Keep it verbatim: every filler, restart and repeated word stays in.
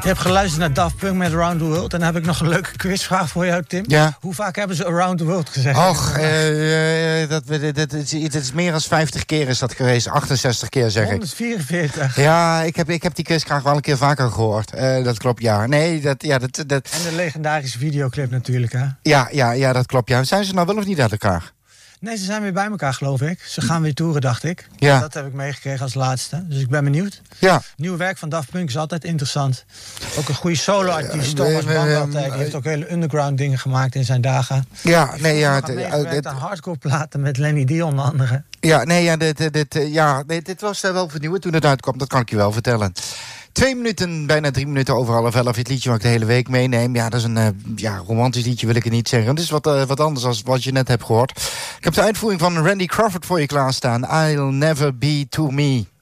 Je hebt geluisterd naar Daft Punk met Around the World. En dan heb ik nog een leuke quizvraag voor jou, Tim. Ja. Hoe vaak hebben ze Around the World gezegd? Och, uh, uh, dat, dat, dat, het is meer dan vijftig keer is dat geweest. achtenzestig keer, zeg ik. honderdvierenveertig. Ja, ik heb, ik heb die quizvraag wel een keer vaker gehoord. Uh, dat klopt, ja. Nee, dat, ja, dat, dat... En de legendarische videoclip natuurlijk, hè? Ja, ja, ja, dat klopt, ja. Zijn ze nou wel of niet uit elkaar? Nee, ze zijn weer bij elkaar, geloof ik. Ze gaan weer toeren, dacht ik. Ja. Dat heb ik meegekregen als laatste. Dus ik ben benieuwd. Ja. Nieuw werk van Daft Punk is altijd interessant. Ook een goede solo-artiest, Uh, Thomas uh, uh, Bangalter. Die uh, heeft ook hele underground dingen gemaakt in zijn dagen. Ja, Die nee, ja. had meegewerkt aan hardcore platen met Lenny D onder andere. Ja, nee, ja, dit, dit, ja, nee, dit was uh, wel vernieuwend toen het uitkwam. Dat kan ik je wel vertellen. Twee minuten, bijna drie minuten over half elf. Het liedje wat ik de hele week meeneem. Ja, dat is een uh, ja, romantisch liedje, wil ik het niet zeggen. Het is wat, uh, wat anders dan wat je net hebt gehoord. Ik heb de uitvoering van Randy Crawford voor je klaarstaan. I'll Never Be To Me.